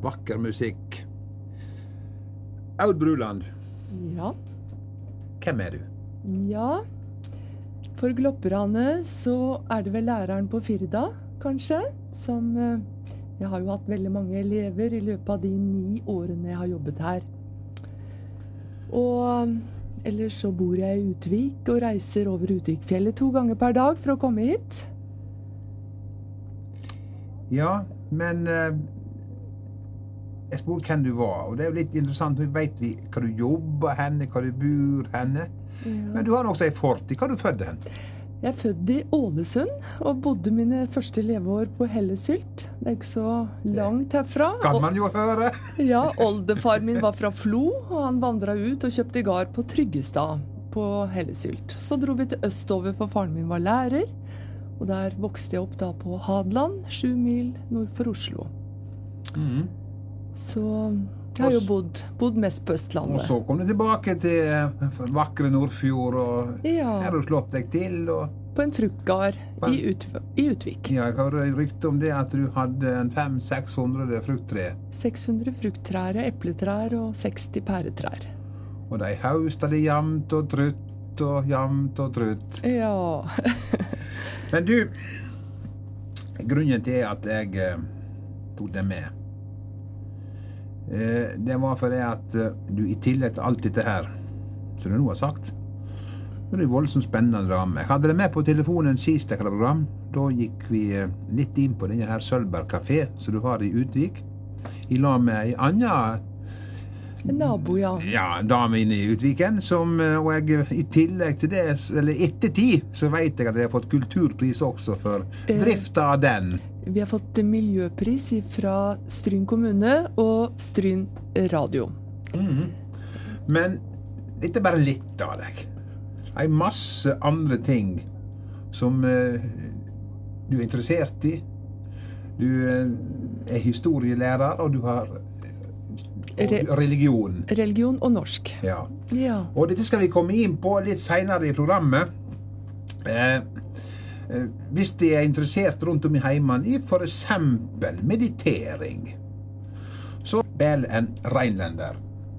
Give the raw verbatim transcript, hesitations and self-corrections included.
vakker musikk. Aud Bruland, Ja. hvem er du? Ja. For glopperne så er det vel læreren på Firda, kanskje, som eh, jeg har jo hatt veldig mange elever i løpet av de ni årene jeg har jobbet her. Og eh, ellers så bor jeg i Utvik og reiser over Utvikfjellet to ganger per dag for å komme hit. Ja, men eh, jeg spurte hvem du var, og det er jo litt interessant. Vi vet vi hva du jobber henne, hva du bor henne. Ja. Men du har også en fortid. Hva er du født hen? Jeg er født i Ålesund og bodde mine første leveår på Hellesylt. Det er ikke så langt herfra. Kan man jo høre. Ja, oldefar min var fra Flo, og han vandret ut og kjøpte gard på Tryggestad på Hellesylt. Så dro vi til østover, for faren min var lærer, og der vokste jeg opp da på Hadland, sju mil nord for Oslo. Mm. Så jeg har jo bodd, bodd mest på Østlandet. Og så kom du tilbake til eh, vakre Nordfjord, og Ja, her har du slått deg til, og på en fruktgard i, Ut, i Utvik. ja, jeg har rykte om det at du hadde en fem-seks hundre frukttre, seks hundre frukttrær, epletrær og seksti pæretrær. og de hausta det jamt og trutt og jamt og trutt. Ja. Men du, grunnen til at jeg eh, tok det med, eh, det var fordi at eh, du i tillegg til alt dette her, som du nå har sagt, det er en voldsomt spennende dame. Jeg hadde det med på telefonen sist jeg hadde program. Da gikk vi eh, litt inn på denne her Sølberg Café, som du har i Utvik, i lag med en annen En nabo, ja. ja, dame inne i Utviken, som, eh, og jeg, i tillegg til det, eller ettertid, så vet jeg at jeg har fått kulturpris også for Eh. drifta av den. Vi har fått miljøpris fra Stryn kommune og Stryn radio. Mhm. Men dette er bare litt av deg. En masse andre ting som eh, du er interessert i. Du eh, er historielærer, og du har og Re- religion. Religion og norsk. Ja. Ja. Og dette skal vi komme inn på litt senere i programmet. Eh, eh, hvis de er interessert rundt om i heimen i for eksempel meditering, så vel en reinlender